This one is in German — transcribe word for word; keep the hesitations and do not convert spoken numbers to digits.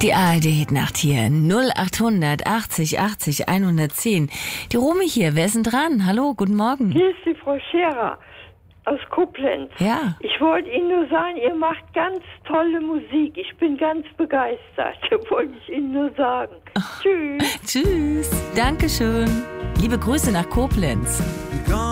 Die A R D-Hitnacht hier, null achthundert achtzig achtzig hundertzehn. Die Romy hier, wer ist denn dran? Hallo, guten Morgen. Hier ist die Frau Scherer aus Koblenz. Ja. Ich wollte Ihnen nur sagen, ihr macht ganz tolle Musik. Ich bin ganz begeistert, wollte ich Ihnen nur sagen. Tschüss. Tschüss. Dankeschön. Liebe Grüße nach Koblenz.